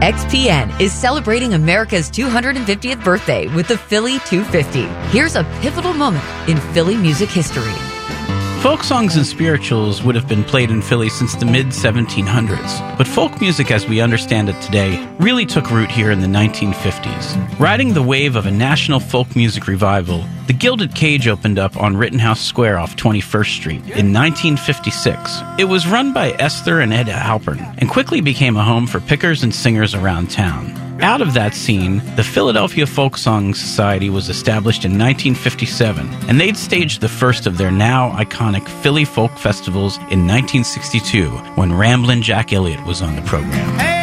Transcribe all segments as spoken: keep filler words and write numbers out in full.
X P N is celebrating America's two hundred fiftieth birthday with the Philly two fifty. Here's a pivotal moment in Philly music history. Folk songs and spirituals would have been played in Philly since the mid seventeen hundreds, but folk music as we understand it today really took root here in the nineteen fifties. Riding the wave of a national folk music revival, the Gilded Cage opened up on Rittenhouse Square off twenty-first street in nineteen fifty-six. It was run by Esther and Ed Halpern and quickly became a home for pickers and singers around town. Out of that scene, the Philadelphia Folk Song Society was established in nineteen fifty-seven, and they'd staged the first of their now iconic Philly Folk Festivals in nineteen sixty-two, when Ramblin' Jack Elliott was on the program. Hey,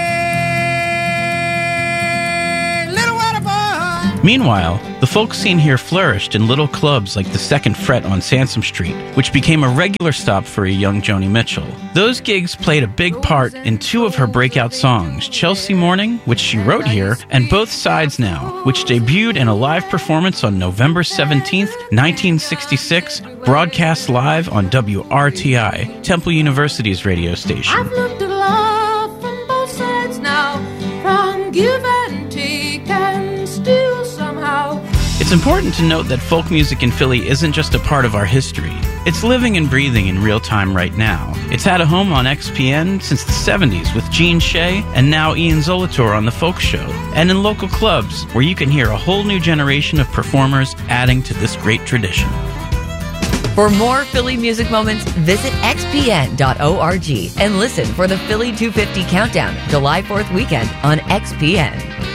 little water boy. Meanwhile, the folk scene here flourished in little clubs like the Second Fret on Sansom Street, which became a regular stop for a young Joni Mitchell. Those gigs played a big part in two of her breakout songs, Chelsea Morning, which she wrote here, and Both Sides Now, which debuted in a live performance on November seventeenth, nineteen sixty-six, broadcast live on W R T I, Temple University's radio station. I've looked at love from both sides now, from give and take, and still somehow. It's important to note that folk music in Philly isn't just a part of our history. It's living and breathing in real time right now. It's had a home on X P N since the seventies with Gene Shea and now Ian Zolator on The Folk Show, and in local clubs where you can hear a whole new generation of performers adding to this great tradition. For more Philly music moments, visit x p n dot org and listen for the Philly two fifty Countdown July fourth weekend on X P N.